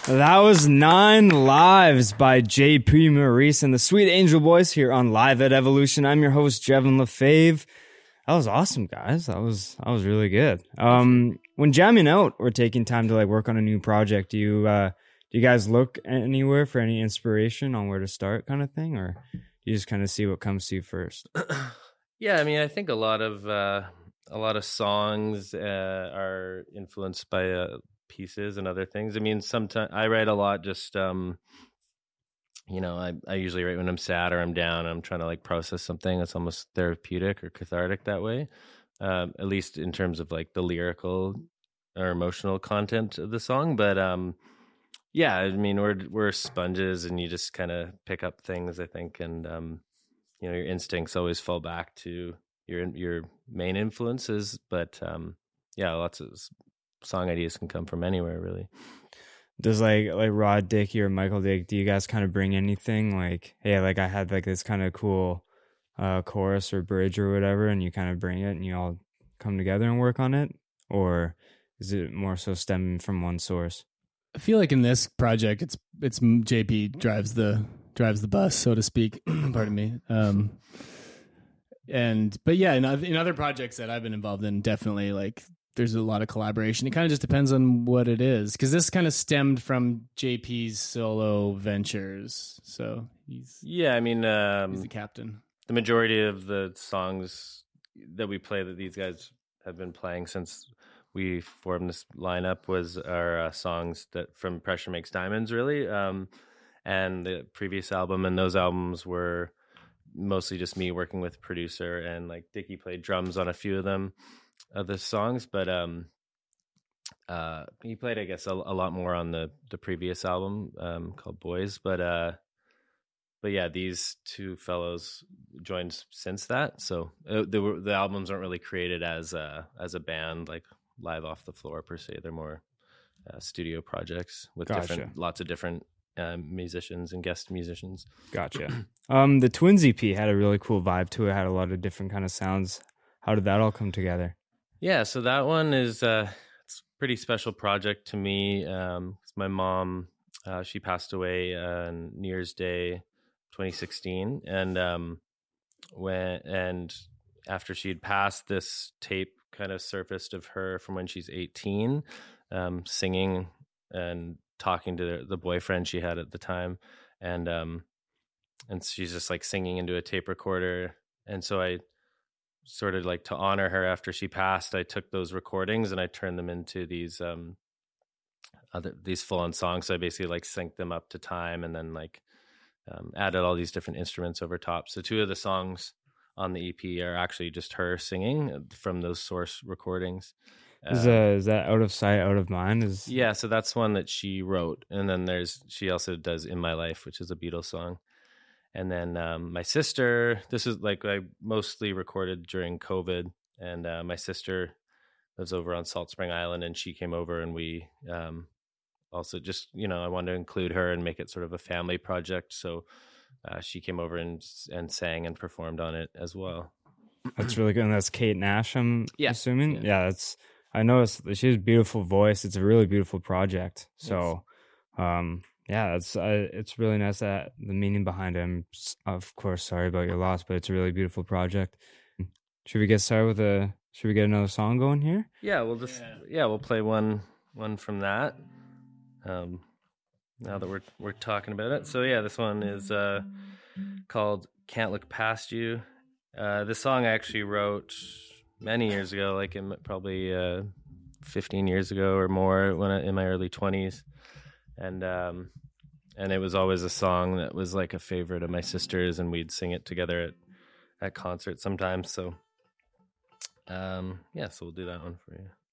That was 9 Lives by JP Maurice and the Sweet Angel Boys here on Live at Evolution. I'm your host, Jevin Lefebvre. That was awesome, guys. That was really good. When jamming out or taking time to like work on a new project, do you guys look anywhere for any inspiration on where to start, kind of thing, or you just kind of see what comes to you first? Yeah, I mean, I think a lot of songs are influenced by pieces and other things. I mean, sometimes I write a lot just I usually write when I'm sad or I'm down and I'm trying to like process something. It's almost therapeutic or cathartic that way, at least in terms of like the lyrical or emotional content of the song. But yeah, I mean, we're sponges and you just kind of pick up things, I think, and your instincts always fall back to your main influences. But yeah, lots of song ideas can come from anywhere, really. Does like Rod Dickey or Michael Dick, do you guys kind of bring anything like, hey, like I had like this kind of cool chorus or bridge or whatever, and you kind of bring it and you all come together and work on it? Or is it more so stemming from one source? I feel like in this project, it's JP drives the bus, so to speak. Pardon me. But yeah, in other projects that I've been involved in, definitely like there's a lot of collaboration. It kind of just depends on what it is, because this kind of stemmed from JP's solo ventures. So he's the captain. The majority of the songs that we play that these guys have been playing since we formed this lineup was our songs that from Pressure Makes Diamonds, really, and the previous album. And those albums were mostly just me working with a producer, and like Dickey played drums on a few of them. The songs, but he played, I guess, a lot more on the previous album called Boys. But yeah, these two fellows joined since that, so the albums aren't really created as a band, like live off the floor per se. They're more studio projects with lots of different musicians and guest musicians. Gotcha. The Twins EP had a really cool vibe to it. Had a lot of different kind of sounds. How did that all come together? Yeah, so that one is it's a pretty special project to me. My mom, she passed away on New Year's Day, 2016, and after she'd passed, this tape kind of surfaced of her from when she's 18, singing and talking to the boyfriend she had at the time, and she's just like singing into a tape recorder, and so I sort of like to honor her after she passed, I took those recordings and I turned them into these full-on songs. So I basically like synced them up to time and then like added all these different instruments over top. So 2 of the songs on the EP are actually just her singing from those source recordings. Is that Out of Sight, Out of Mind? Yeah, so that's one that she wrote, and then she also does In My Life, which is a Beatles song. And then my sister, this is like I mostly recorded during COVID, and my sister lives over on Salt Spring Island, and she came over, and we also just, I wanted to include her and make it sort of a family project. So she came over and sang and performed on it as well. That's really good. And that's Kate Nash, I'm assuming? Yeah, I noticed she has a beautiful voice. It's a really beautiful project. So, yeah, it's really nice that the meaning behind it. I'm, of course, sorry about your loss, but it's a really beautiful project. Should we get started should we get another song going here? Yeah, we'll play one from that. Now that we're talking about it. So yeah, this one is called Can't Look Past You. This song I actually wrote many years ago, like probably 15 years ago or more, in my early 20s. And it was always a song that was like a favorite of my sister's, and we'd sing it together at concerts sometimes. So, so we'll do that one for you.